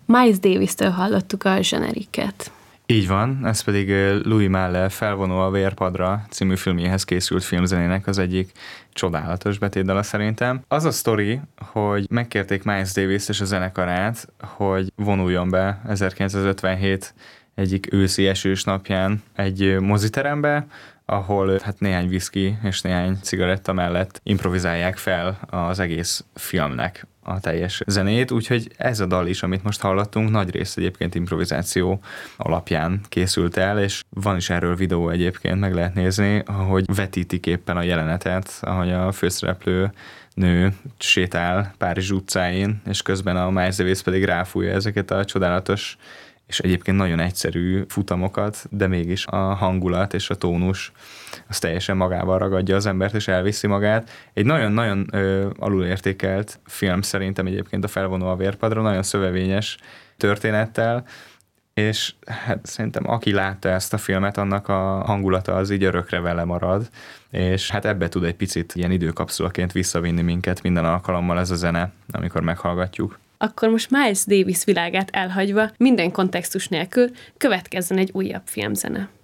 Miles Davis-től hallottuk a zseneriket. Így van, ez pedig Louis Malle Felvonó a vérpadra című filmjéhez készült filmzenének az egyik csodálatos betétdala szerintem. Az a sztori, hogy megkérték Miles Davis és a zenekarát, hogy vonuljon be 1957 egyik őszi esős napján egy moziterembe, ahol hát néhány viszki és néhány cigaretta mellett improvizálják fel az egész filmnek a teljes zenét, úgyhogy ez a dal is, amit most hallottunk, nagy részt egyébként improvizáció alapján készült el, és van is erről videó egyébként, meg lehet nézni, ahogy vetítik éppen a jelenetet, ahogy a főszereplő nő sétál Párizs utcáin, és közben a Miles Davis pedig ráfújja ezeket a csodálatos és egyébként nagyon egyszerű futamokat, de mégis a hangulat és a tónus az teljesen magával ragadja az embert, és elviszi magát. Egy nagyon-nagyon alulértékelt film szerintem egyébként a Felvonó a vérpadra, nagyon szövevényes történettel, és hát szerintem aki látta ezt a filmet, annak a hangulata az így örökre vele marad, és hát ebbe tud egy picit ilyen időkapszulaként visszavinni minket minden alkalommal ez a zene, amikor meghallgatjuk. Akkor most Miles Davis világát elhagyva, minden kontextus nélkül következzen egy újabb filmzene.